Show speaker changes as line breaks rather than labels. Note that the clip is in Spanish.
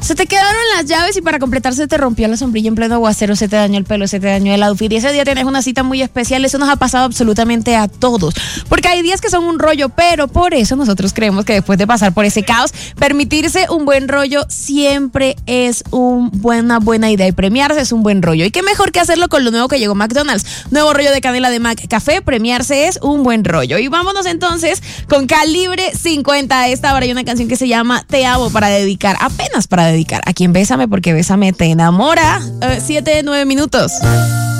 Se te quedaron las llaves y para completar se te rompió la sombrilla en pleno aguacero, se te dañó el pelo, se te dañó el outfit y ese día tienes una cita muy especial. Eso nos ha pasado absolutamente a todos, porque hay días que son un rollo, pero por eso nosotros creemos que después de pasar por ese caos, permitirse un buen rollo siempre es una buena idea y premiarse es un buen rollo. Y qué mejor que hacerlo con lo nuevo que llegó McDonald's, nuevo rollo de canela de McCafé. Premiarse es un buen rollo. Y vámonos entonces con Calibre 50. A esta hora hay una canción que se llama Te Amo para dedicar, apenas para dedicar a quien Bésame, porque Bésame te enamora. 7, 9 minutos.